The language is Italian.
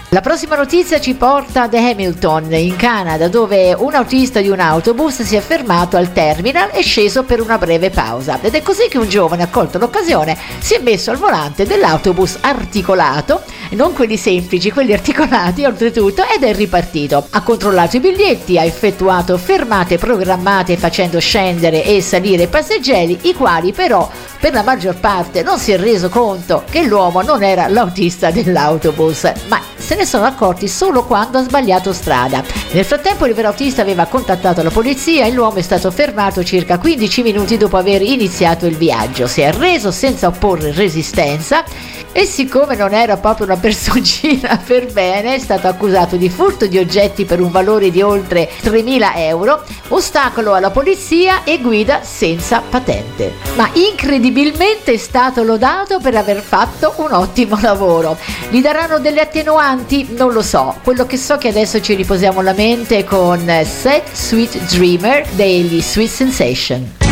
La prossima notizia ci porta ad Hamilton, in Canada, dove un autista di un autobus si è fermato al terminal e sceso per una breve pausa. Ed è così che un giovane ha colto l'occasione, si è messo al volante dell'autobus articolato, non quelli semplici, quelli articolati oltretutto, ed è ripartito. Ha controllato i biglietti, ha effettuato fermate programmate facendo scendere e salire i passeggeri, i quali però per la maggior parte non si è reso conto che l'uomo non era l'autista dell'autobus, ma se ne sono accorti solo quando ha sbagliato strada. Nel frattempo il vero autista aveva contattato la polizia e l'uomo è stato fermato circa 15 minuti dopo aver iniziato il viaggio. Si è arreso senza opporre resistenza e siccome non era proprio una personcina per bene, è stato accusato di furto di oggetti per un valore di oltre 3.000 euro, ostacolo alla polizia e guida senza patente. Ma incredibilmente è stato lodato per aver fatto un ottimo lavoro. Gli daranno delle attenuanti? Non lo so. Quello che so è che adesso ci riposiamo la mente con Set Sweet Dreamer degli Sweet Sensation.